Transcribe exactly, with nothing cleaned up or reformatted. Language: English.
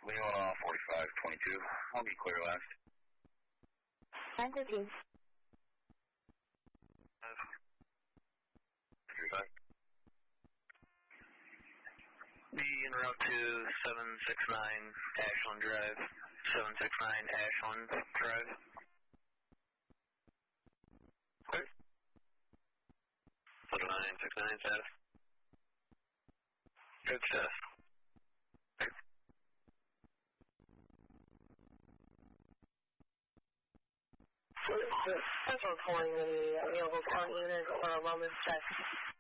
Lima forty-five twenty-two. I'll be clear last. nine fifteen. Be en route to seven six nine Ashland Drive. seven six nine Ashland Drive. Okay. seven nine six nine status. Good status. Okay. That's all calling the available current unit or Roman check.